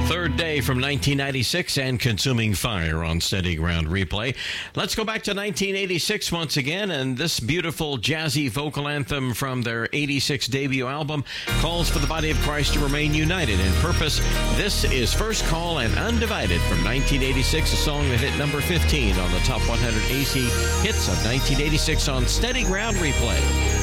Third day from 1996 and consuming fire on Steady Ground Replay. Let's go back to 1986 once again, and this beautiful jazzy vocal anthem from their 86 debut album calls for the body of Christ to remain united in purpose. This is First Call and Undivided from 1986, a song that hit number 15 on the Top 100 AC Hits of 1986 on Steady Ground Replay.